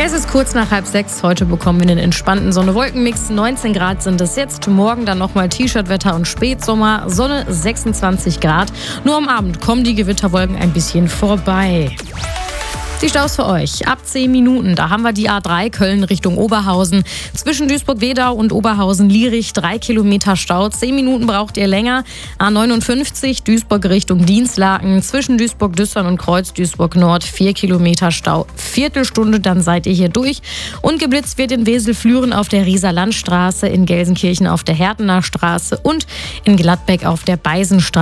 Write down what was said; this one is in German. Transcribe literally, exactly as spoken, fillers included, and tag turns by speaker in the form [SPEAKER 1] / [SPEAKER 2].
[SPEAKER 1] Es ist kurz nach halb sechs. Heute bekommen wir einen entspannten Sonne-Wolken-Mix. neunzehn Grad sind es jetzt. Morgen dann nochmal T-Shirt-Wetter und Spätsommer. Sonne sechsundzwanzig Grad. Nur am Abend kommen die Gewitterwolken ein bisschen vorbei. Die Staus für euch. Ab zehn Minuten, da haben wir die A drei Köln Richtung Oberhausen. Zwischen Duisburg-Wedau und Oberhausen-Lierich drei Kilometer Stau. zehn Minuten braucht ihr länger. A neunundfünfzig Duisburg Richtung Dienstlaken. Zwischen Duisburg-Düssern und Kreuz Duisburg-Nord vier Kilometer Stau. Viertelstunde, dann seid ihr hier durch. Und geblitzt wird in Wesel-Flüren auf der Rieser Landstraße, in Gelsenkirchen auf der Hertener Straße und in Gladbeck auf der Beisenstraße.